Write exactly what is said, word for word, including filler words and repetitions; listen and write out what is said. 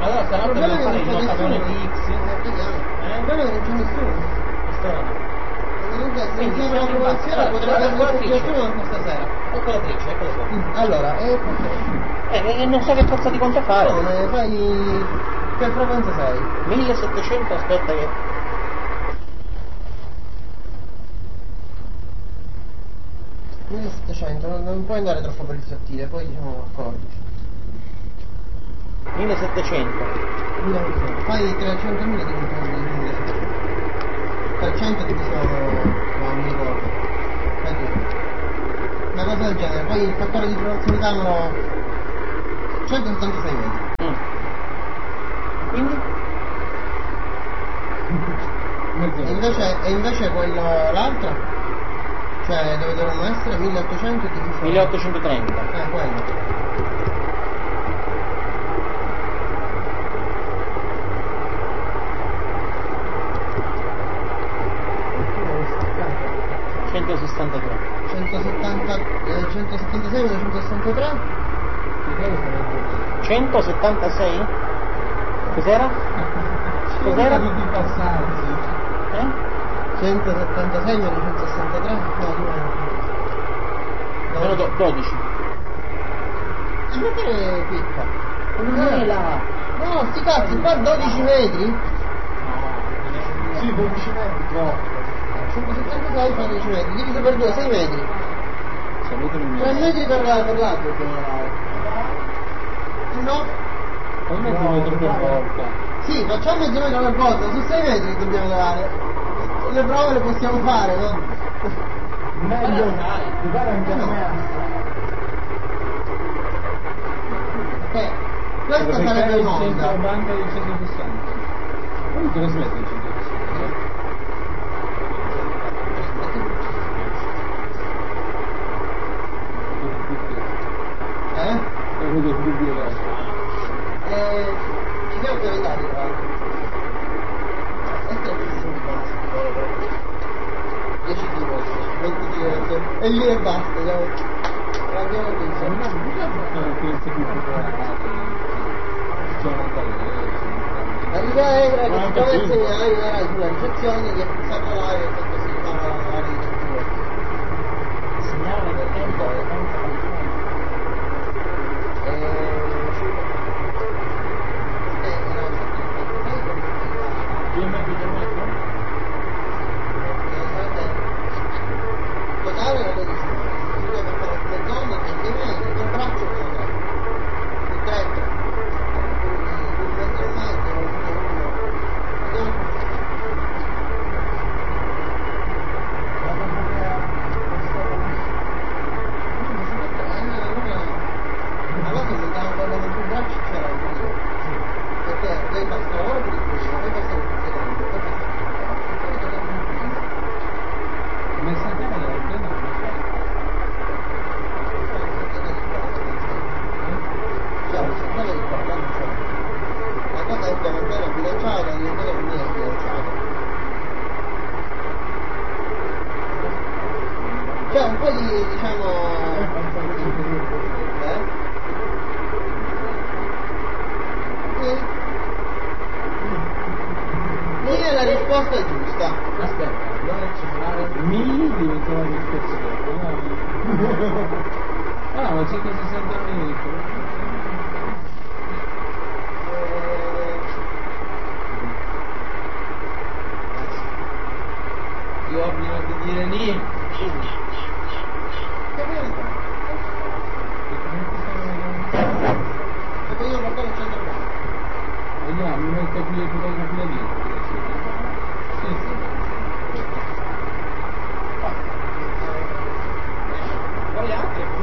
Allora stanotte dobbiamo fare il nuotatore di X. Il problema è che non c'è nessuno. Quindi Se siamo una promozione potrebbe essere qualcuno stasera. Calcolatrice, eccolo qua. Allora, eh, Eh, non so che forza di conto fare. no, eh, fai che frequenza sei? millesettecento, aspetta che. millesettecento, non, non puoi andare troppo per il sottile, poi diciamo accordi. millesettecento. Fai trecentomila di millesettecento. trecento ti sono. No, mi ricordo. Fai tu. Una cosa del genere, poi il fattore di proporzionalità hanno centosettantasei metri. Mm. Quindi? E invece, e invece quello l'altro? Cioè dove dovremmo essere? milleottocento diviso. milleottocentotrenta. Eh, quello. centosessantatré. centosettanta, eh, centosettantasei meno centosessantatré? centosettantasei? Cos'era? Cos'era? Tutti passaggi. Eh? centosettantasei meno centosessantatré? No, di meno. Meno do- dodici. A mettere picca. Non è là. No, sti cazzi, qua dodici metri? Sì, dodici metri. No. centosettantasei fa dodici metri, diviso per due, sei metri. Salutami. tre metri per la- per lato dobbiamo lavare. No? Come mezzo metro per volta? Sì, facciamo mezzo metro alla volta, su sei metri dobbiamo lavare. Le prove le possiamo fare, no? Meglio, mi pare anche a me. Eh, questa sarebbe il un'onda. centonovanta e il centosessanta. Come trasmette il centosessanta? Eh? È vedo più di là. Eh, ci siamo piaventati tra l'altro. È tantissimo dieci di volte, venti di volte. E lì e basta, diciamo. L'abbiamo visto. Non è più La l'idea era che siccome il segnale era sulla ricezione, gli è passato là e così si fa la ricezione. Il segnale del tempo è tanto Cioè un po' di, diciamo... Eh? Sì. Lì è la risposta giusta. Aspetta, allora il cellulare Mi diventa una discussione. Ah, ma centosessanta metri. Ti ordino di dire lì. Perché io portavo il centro qua. Vediamo, mi metto qui e fotografi da dietro. Sì, sì. Quali altri?